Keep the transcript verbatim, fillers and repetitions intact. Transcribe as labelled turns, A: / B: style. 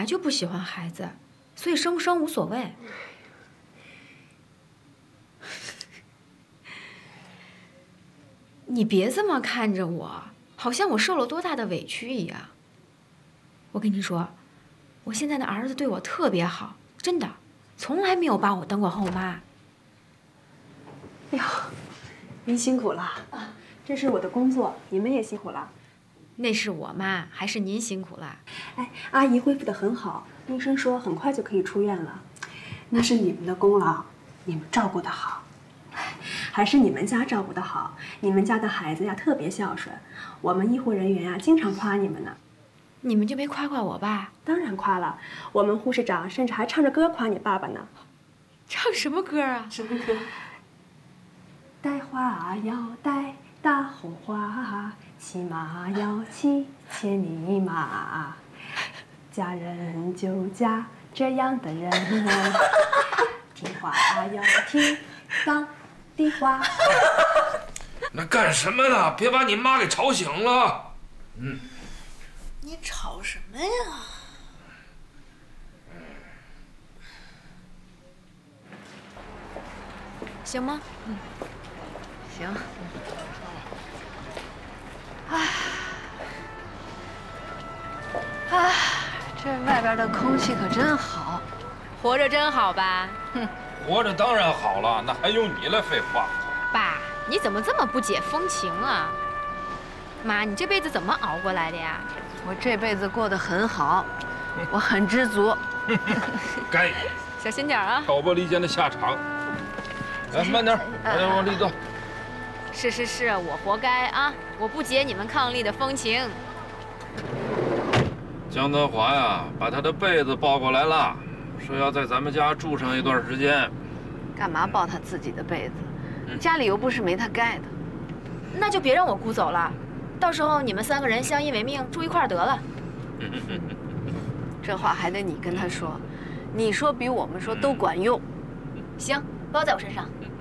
A: 来就不喜欢孩子，所以生不生无所谓。你别这么看着我，好像我受了多大的委屈一样。我跟你说，我现在的儿子对我特别好，真的，从来没有把我当过后妈。
B: 哎呦，您辛苦了啊！这是我的工作，你们也辛苦了。
A: 那是我妈，还是您辛苦了？
B: 哎，阿姨恢复得很好，医生说很快就可以出院了。那是你们的功劳，你们照顾得好。还是你们家照顾得好，你们家的孩子呀特别孝顺，我们医护人员呀经常夸你们呢。
A: 你们就没夸夸我爸？
B: 当然夸了，我们护士长甚至还唱着歌夸你爸爸呢。
A: 唱什么歌啊？
B: 什么歌？带花要带大红花，骑马要骑千里马，嫁人就嫁这样的人，听话要听当地话。
C: 那干什么呢？别把你妈给吵醒了。嗯，
D: 你吵什么呀？
A: 行吗？
E: 嗯，行。唉，唉，这外边的空气可真好，
A: 活着真好吧？
E: 哼，
C: 活着当然好了，那还用你来废话？
A: 爸，你怎么这么不解风情啊？妈，你这辈子怎么熬过来的呀？
E: 我这辈子过得很好，我很知足。
C: 该，
A: 小心点啊！
C: 挑拨离间的下场。来，慢点，慢点往里走。
A: 是是是，我活该啊！我不解你们伉俪的风情。
C: 江德华呀，把他的被子抱过来了，说要在咱们家住上一段时间。
E: 干嘛抱他自己的被子？家里又不是没他盖的。
A: 那就别让我姑走了，到时候你们三个人相依为命，住一块儿得了。
E: 这话还得你跟他说，你说比我们说都管用。
A: 行，包在我身上。